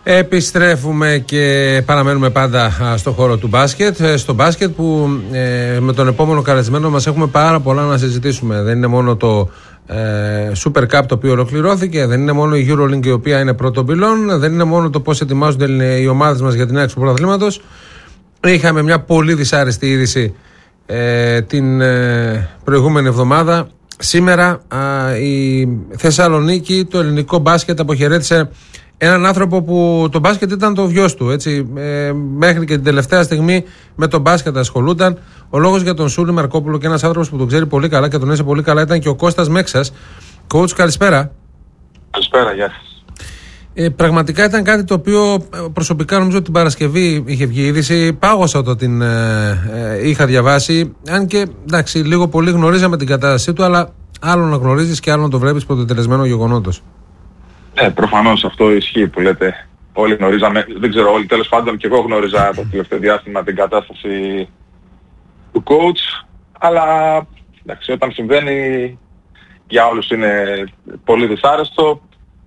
Επιστρέφουμε και παραμένουμε πάντα στο χώρο του μπάσκετ. Στο μπάσκετ που με τον επόμενο καλεσμένο μας έχουμε πάρα πολλά να συζητήσουμε. Δεν είναι μόνο το Super Cup το οποίο ολοκληρώθηκε, δεν είναι μόνο η EuroLeague η οποία είναι πρώτον πυλών, δεν είναι μόνο το πώς ετοιμάζονται οι ομάδες μας για την έξοδο του πρωταθλήματος. Είχαμε μια πολύ δυσάρεστη είδηση την προηγούμενη εβδομάδα. Σήμερα η Θεσσαλονίκη, το ελληνικό μπάσκετ αποχαιρέτησε έναν άνθρωπο που το μπάσκετ ήταν το βιός του, έτσι, μέχρι και την τελευταία στιγμή με το μπάσκετ ασχολούνταν. Ο λόγος για τον Σούλη Μαρκόπουλο και ένας άνθρωπος που τον ξέρει πολύ καλά και τον έζησε πολύ καλά ήταν και ο Κώστας Μέξας. Coach, καλησπέρα. Καλησπέρα, γεια σας. Πραγματικά ήταν κάτι το οποίο προσωπικά νομίζω ότι την Παρασκευή είχε βγει είδηση. Πάγωσα όταν την είχα διαβάσει. Αν και εντάξει, λίγο πολύ γνωρίζαμε την κατάστασή του, αλλά άλλο να γνωρίζεις και άλλο να το βλέπεις από το τελεσμένο γεγονότος. Προφανώς αυτό ισχύει που λέτε. Όλοι γνωρίζαμε, δεν ξέρω όλοι, τέλος πάντων και εγώ γνώριζα το τελευταίο διάστημα την κατάσταση του coach, αλλά εντάξει, όταν συμβαίνει για όλους είναι πολύ δυσάρεστο.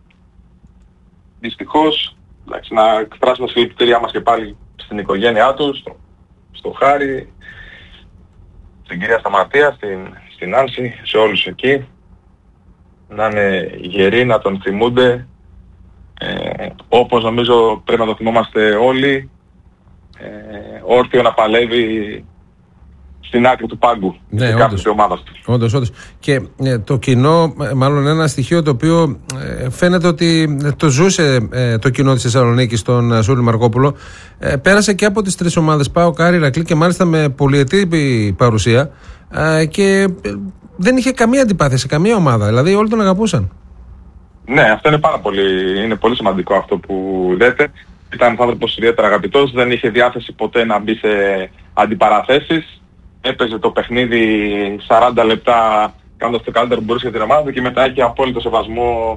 Δυστυχώς, εντάξει, να εκφράσουμε τη συλληπιτήριά μας και πάλι στην οικογένειά του, στο Χάρη, στην κυρία Σταματία, στην Άνση, σε όλους εκεί. Να είναι γεροί, να τον θυμούνται, όπως νομίζω πρέπει να το θυμόμαστε όλοι, όρθιο να παλεύει στην άκρη του πάγκου, ναι, της ομάδας του. Όντως. Και το κοινό, μάλλον ένα στοιχείο το οποίο φαίνεται ότι το ζούσε το κοινό της Θεσσαλονίκης, τον Σούλη Μαρκόπουλο, πέρασε και από τις τρεις ομάδες, ΠΑΟΚ, Άρη, Ηρακλή, και μάλιστα με πολυετή παρουσία, και δεν είχε καμία αντιπάθεια σε καμία ομάδα, δηλαδή όλοι τον αγαπούσαν. Ναι, αυτό είναι πολύ σημαντικό αυτό που λέτε. Ήταν ένας άνθρωπος ιδιαίτερα αγαπητός, δεν είχε διάθεση ποτέ να μπει σε αντιπαραθέσεις. Έπαιζε το παιχνίδι 40 λεπτά κάνοντας το καλύτερο που μπορούσε για την ομάδα και μετά είχε απόλυτο σεβασμό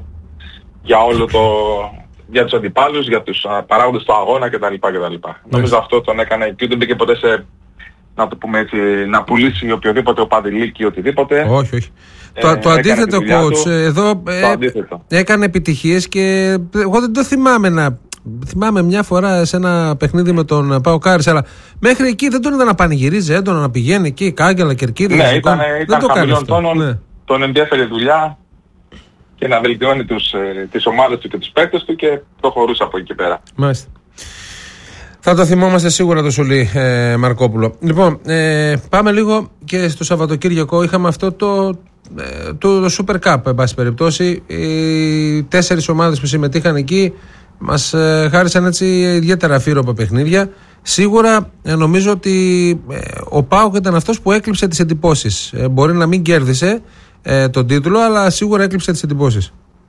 για τους αντιπάλους, για τους παράγοντες του αγώνα κτλ. Νομίζω αυτό τον έκανε και ούτε μπήκε ποτέ σε, να το πούμε έτσι, να πουλήσει οποιοδήποτε οπαδηλίκη ή οτιδήποτε. Όχι. Το αντίθετο, coach, εδώ έκανε επιτυχίες και εγώ δεν το θυμάμαι Θυμάμαι μια φορά σε ένα παιχνίδι με τον ΠΑΟΚ Άρης, αλλά μέχρι εκεί δεν τον είδα να πανηγυρίζει έντονα, να πηγαίνει εκεί, κάγκελα, κερκίδες. Ναι, ήταν χαμηλών τόνων, τον ενδιαφέρει δουλειά και να βελτιώνει τις ομάδες του και τους παίκτες του και προχωρούσε από εκεί πέρα. Μάλιστα. Θα το θυμόμαστε σίγουρα το Σουλή Μαρκόπουλο. Λοιπόν, πάμε λίγο και στο Σαββατοκύριακο. Είχαμε αυτό το Super Cup, εν πάση περιπτώσει. Οι 4 ομάδες που συμμετείχαν εκεί μας χάρισαν έτσι ιδιαίτερα αφήρωπα παιχνίδια. Σίγουρα νομίζω ότι ο ΠΑΟΚ ήταν αυτός που έκλειψε τις εντυπώσεις. Μπορεί να μην κέρδισε τον τίτλο, αλλά σίγουρα έκλειψε τις εντυπώσεις.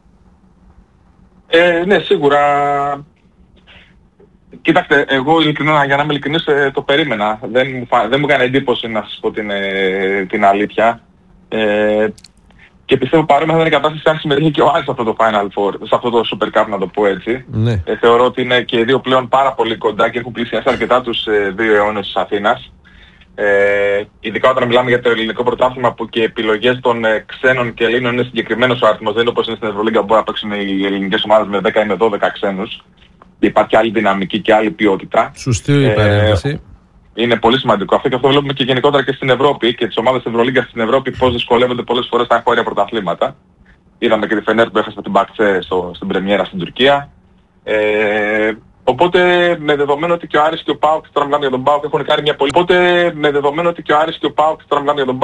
Ναι, σίγουρα. Κοίταξτε, εγώ ειλικρινά, για να είμαι ειλικρινής, το περίμενα. Δεν μου έκανε εντύπωση, να σας πω την αλήθεια. Και πιστεύω παρόμοια θα ήταν η κατάσταση αν συμμετείχε και ο Άρης σε αυτό το Final Four, σε αυτό το Super Cup, να το πω έτσι. Ναι. Θεωρώ ότι είναι και οι δύο πλέον πάρα πολύ κοντά και έχουν πλησιάσει αρκετά τους 2 αιώνες της Αθήνας. Ειδικά όταν μιλάμε για το ελληνικό πρωτάθλημα που και οι επιλογές των ξένων και Ελλήνων είναι συγκεκριμένος ο αριθμός. Δεν είναι όπως είναι στην Ευρωλίγκα που μπορεί να παίξουν οι ελληνικές ομάδες με 10 ή με 12 ξένους. Υπάρχει άλλη δυναμική και άλλη ποιότητα. Σωστή η παρέμβαση. Είναι πολύ σημαντικό αυτό και αυτό βλέπουμε και γενικότερα και στην Ευρώπη και τις ομάδες της Ευρωλίγκας στην Ευρώπη πώς δυσκολεύονται πολλές φορές στα εγχώρια πρωταθλήματα. Είδαμε και τη Φενέρ που έχασε την Μπακτσέ στην πρεμιέρα στην Τουρκία. Οπότε με δεδομένο ότι και ο Άρης και ο ΠΑΟΚ, τώρα μιλάμε για τον ΠΑΟΚ, έχουν κάνει μια πολύ... Οπότε με δεδομένο ότι και ο Άρης και ο ΠΑΟΚ, τώρα μιλάμε για τον